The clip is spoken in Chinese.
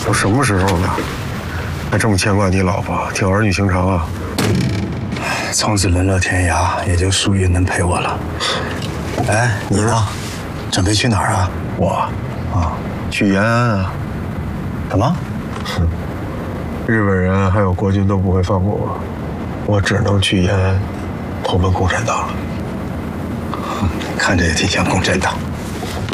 都什么时候了，还这么牵挂你老婆，挺儿女情长啊。 从此沦落天涯，也就淑玉能陪我了。哎，你呢？准备去哪儿啊？ 我去延安啊。 干嘛？ 日本人还有国军都不会放过我，我只能去延安投奔共产党了。 看着也挺像共产党。